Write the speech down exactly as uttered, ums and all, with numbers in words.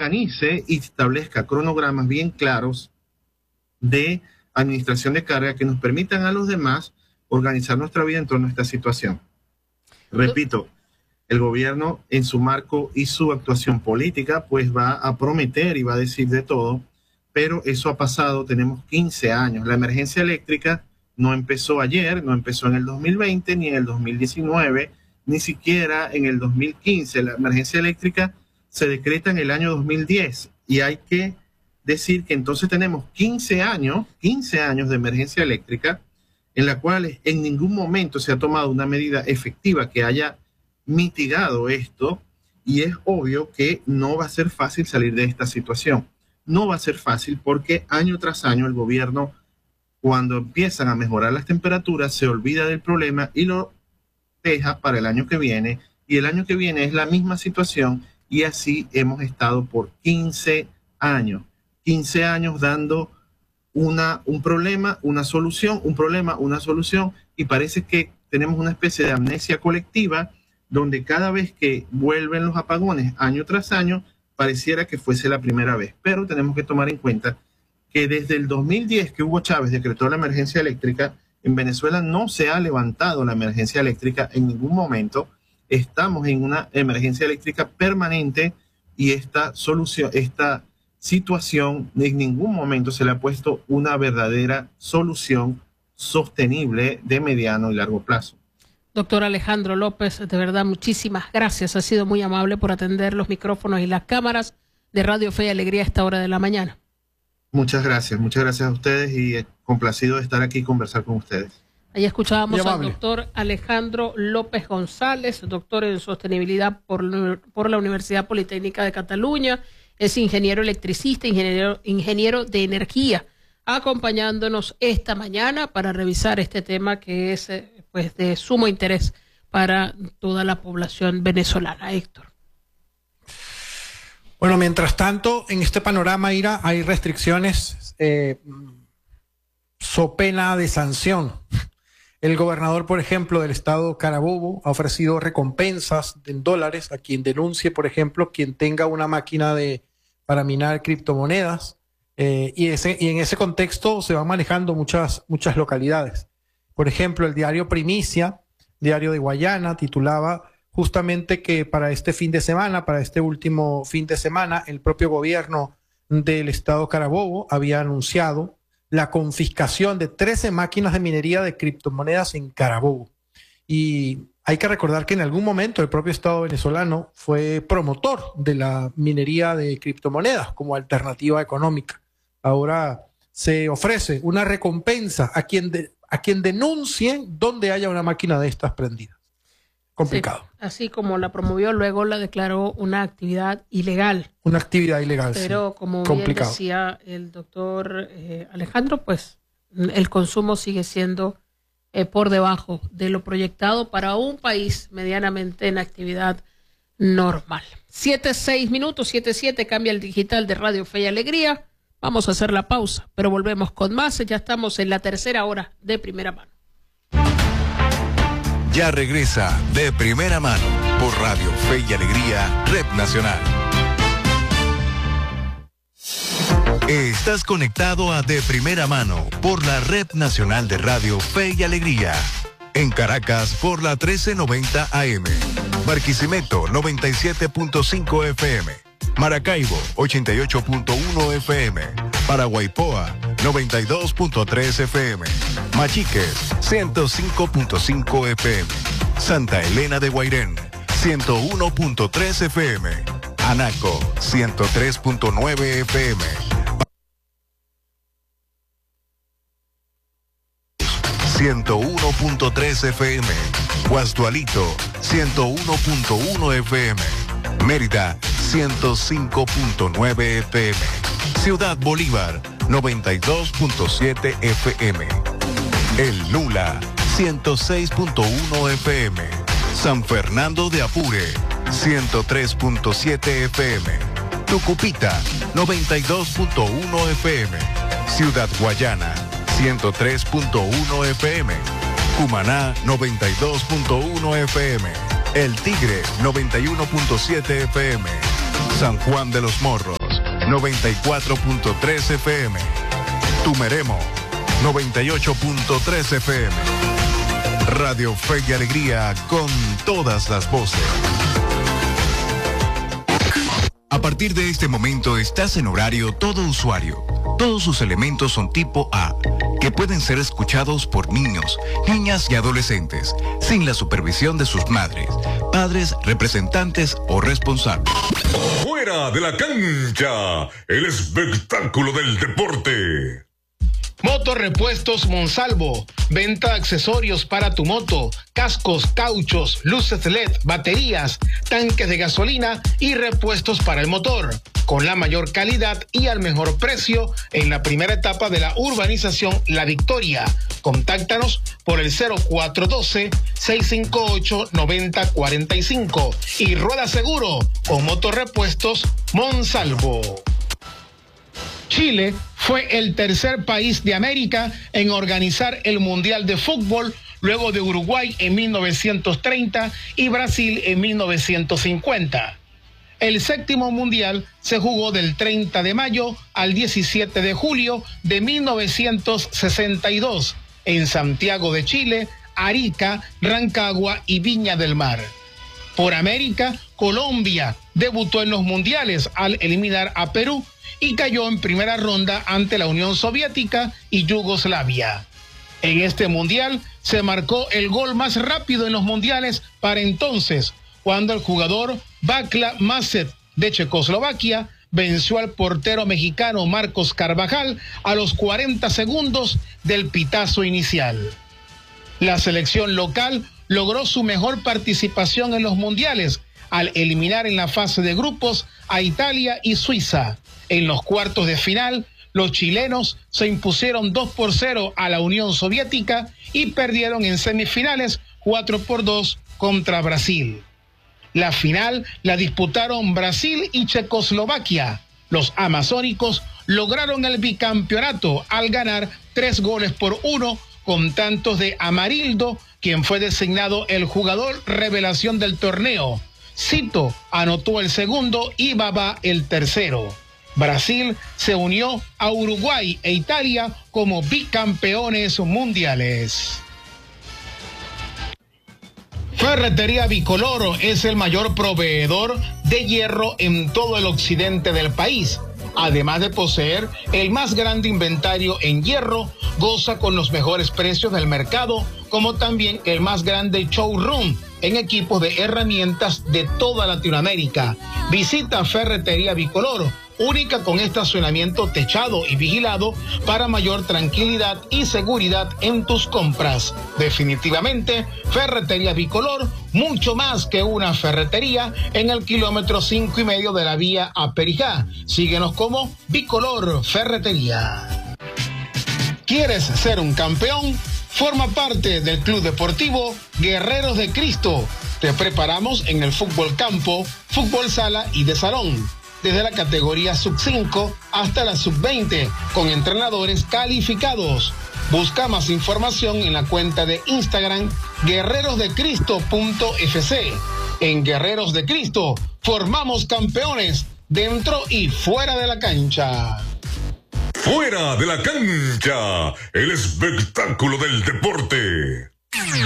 organice y establezca cronogramas bien claros de administración de carga que nos permitan a los demás organizar nuestra vida en torno a esta situación. Repito, el gobierno en su marco y su actuación política pues va a prometer y va a decir de todo, pero eso ha pasado, tenemos quince años. La emergencia eléctrica no empezó ayer, no empezó en el dos mil veinte, ni en el dos mil diecinueve, ni siquiera en el dos mil quince. La emergencia eléctrica se decreta en el año dos mil diez y hay que decir que entonces tenemos quince años, quince años de emergencia eléctrica en la cual en ningún momento se ha tomado una medida efectiva que haya mitigado esto, y es obvio que no va a ser fácil salir de esta situación. No va a ser fácil porque año tras año el gobierno, cuando empiezan a mejorar las temperaturas, se olvida del problema y lo deja para el año que viene, y el año que viene es la misma situación, y así hemos estado por quince años. quince años dando una, un problema, una solución, un problema, una solución, y parece que tenemos una especie de amnesia colectiva donde cada vez que vuelven los apagones año tras año, pareciera que fuese la primera vez. Pero tenemos que tomar en cuenta que desde el dos mil diez que Hugo Chávez decretó la emergencia eléctrica, en Venezuela no se ha levantado la emergencia eléctrica en ningún momento. Estamos en una emergencia eléctrica permanente y esta solución, esta situación, en ningún momento se le ha puesto una verdadera solución sostenible de mediano y largo plazo. Doctor Alejandro López, de verdad, muchísimas gracias. Ha sido muy amable por atender los micrófonos y las cámaras de Radio Fe y Alegría a esta hora de la mañana. Muchas gracias, muchas gracias a ustedes y complacido de estar aquí y conversar con ustedes. Ahí escuchábamos al doctor Alejandro López González, doctor en sostenibilidad por, por la Universidad Politécnica de Cataluña. Es ingeniero electricista, ingeniero, ingeniero de energía, acompañándonos esta mañana para revisar este tema que es pues de sumo interés para toda la población venezolana. Héctor. Bueno, mientras tanto, en este panorama, Ira, hay restricciones eh, so pena de sanción. El gobernador, por ejemplo, del estado Carabobo ha ofrecido recompensas en dólares a quien denuncie, por ejemplo, quien tenga una máquina de para minar criptomonedas, eh, y, ese, y en ese contexto se van manejando muchas, muchas localidades. Por ejemplo, el diario Primicia, diario de Guayana, titulaba justamente que para este fin de semana, para este último fin de semana, el propio gobierno del estado Carabobo había anunciado la confiscación de trece máquinas de minería de criptomonedas en Carabobo. Y hay que recordar que en algún momento el propio Estado venezolano fue promotor de la minería de criptomonedas como alternativa económica. Ahora se ofrece una recompensa a quien, de, a quien denuncie donde haya una máquina de estas prendidas. Complicado. Sí, así como la promovió, luego la declaró una actividad ilegal. Una actividad ilegal, Pero sí. como Complicado. bien decía el doctor eh, Alejandro, pues el consumo sigue siendo Eh, por debajo de lo proyectado para un país medianamente en actividad normal. Siete, seis minutos, siete, siete, cambia el digital de Radio Fe y Alegría. Vamos a hacer la pausa, pero volvemos con más. Ya estamos en la tercera hora de Primera Mano. Ya regresa De Primera Mano por Radio Fe y Alegría, Red Nacional. Estás conectado a De Primera Mano por la Red Nacional de Radio Fe y Alegría. En Caracas por la trece noventa A M. Barquisimeto noventa y siete punto cinco F M. Maracaibo ochenta y ocho punto uno F M. Paraguaypoa noventa y dos punto tres F M. Machiques ciento cinco punto cinco F M. Santa Elena de Guairén ciento uno punto tres F M. Anaco ciento tres punto nueve F M. ciento uno punto tres F M. Guasdualito ciento uno punto uno F M. Mérida ciento cinco punto nueve F M. Ciudad Bolívar noventa y dos punto siete F M. El Nula ciento seis punto uno F M. San Fernando de Apure ciento tres punto siete F M. Tucupita noventa y dos punto uno F M. Ciudad Guayana ciento tres punto uno F M. Cumaná noventa y dos punto uno F M. El Tigre noventa y uno punto siete F M. San Juan de los Morros noventa y cuatro punto tres F M. Tumeremo, noventa y ocho punto tres F M. Radio Fe y Alegría con todas las voces. A partir de este momento estás en horario todo usuario. Todos sus elementos son tipo A, que pueden ser escuchados por niños, niñas y adolescentes, sin la supervisión de sus madres, padres, representantes o responsables. Fuera de la cancha, el espectáculo del deporte. Motorrepuestos Monsalvo, venta de accesorios para tu moto, cascos, cauchos, luces L E D, baterías, tanques de gasolina y repuestos para el motor, con la mayor calidad y al mejor precio en la primera etapa de la urbanización La Victoria. Contáctanos por el cero cuatro uno dos, seis cinco ocho, nueve cero cuatro cinco y rueda seguro con Motorrepuestos Monsalvo. Chile fue el tercer país de América en organizar el Mundial de Fútbol, luego de Uruguay en mil novecientos treinta y Brasil en mil novecientos cincuenta. El séptimo Mundial se jugó del treinta de mayo al diecisiete de julio de mil novecientos sesenta y dos en Santiago de Chile, Arica, Rancagua y Viña del Mar. Por América, Colombia debutó en los mundiales al eliminar a Perú y cayó en primera ronda ante la Unión Soviética y Yugoslavia. En este mundial se marcó el gol más rápido en los mundiales para entonces, cuando el jugador Václav Mášek de Checoslovaquia venció al portero mexicano Marcos Carvajal a los cuarenta segundos del pitazo inicial. La selección local logró su mejor participación en los mundiales al eliminar en la fase de grupos a Italia y Suiza. En los cuartos de final, los chilenos se impusieron dos por cero a la Unión Soviética y perdieron en semifinales cuatro por dos contra Brasil. La final la disputaron Brasil y Checoslovaquia. Los amazónicos lograron el bicampeonato al ganar tres goles por uno con tantos de Amarildo, quien fue designado el jugador revelación del torneo. Cito anotó el segundo y Babá el tercero. Brasil se unió a Uruguay e Italia como bicampeones mundiales. Ferretería Bicolor es el mayor proveedor de hierro en todo el occidente del país. Además de poseer el más grande inventario en hierro, goza con los mejores precios del mercado, como también el más grande showroom en equipos de herramientas de toda Latinoamérica. Visita Ferretería Bicolor, única con estacionamiento techado y vigilado para mayor tranquilidad y seguridad en tus compras. Definitivamente, Ferretería Bicolor, mucho más que una ferretería, en el kilómetro cinco y medio de la vía a Perijá. Síguenos como Bicolor Ferretería. ¿Quieres ser un campeón? Forma parte del Club Deportivo Guerreros de Cristo. Te preparamos en el fútbol campo, fútbol sala y de salón, desde la categoría sub cinco hasta la sub veinte, con entrenadores calificados. Busca más información en la cuenta de Instagram guerreros de cristo punto f c. En Guerreros de Cristo formamos campeones dentro y fuera de la cancha. Fuera de la cancha, el espectáculo del deporte.